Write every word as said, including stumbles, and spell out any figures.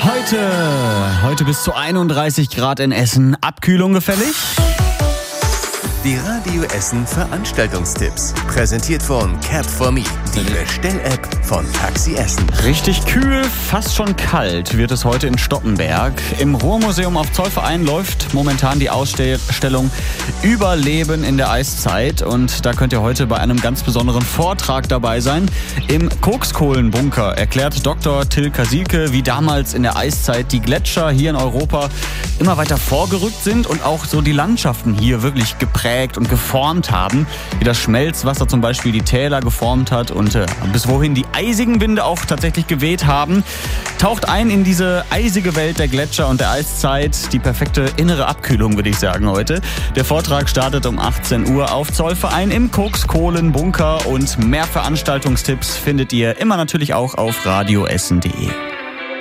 Heute, heute bis zu einunddreißig Grad in Essen. Abkühlung gefällig? Die Radio Essen Veranstaltungstipps. Präsentiert von Cap for Me, die Bestell-App von Taxi Essen. Richtig kühl, fast schon kalt wird es heute in Stoppenberg. Im Ruhrmuseum auf Zollverein läuft momentan die Ausstellung Überleben in der Eiszeit. Und da könnt ihr heute bei einem ganz besonderen Vortrag dabei sein. Im Kokskohlenbunker erklärt Doktor Till Kasilke, wie damals in der Eiszeit die Gletscher hier in Europa immer weiter vorgerückt sind und auch so die Landschaften hier wirklich geprägt und geformt haben, wie das Schmelzwasser zum Beispiel die Täler geformt hat und äh, bis wohin die eisigen Winde auch tatsächlich geweht haben. Taucht ein in diese eisige Welt der Gletscher und der Eiszeit, die perfekte innere Abkühlung, würde ich sagen, heute. Der Vortrag startet um achtzehn Uhr auf Zollverein im Kokskohlenbunker und mehr Veranstaltungstipps findet ihr immer natürlich auch auf radioessen punkt de.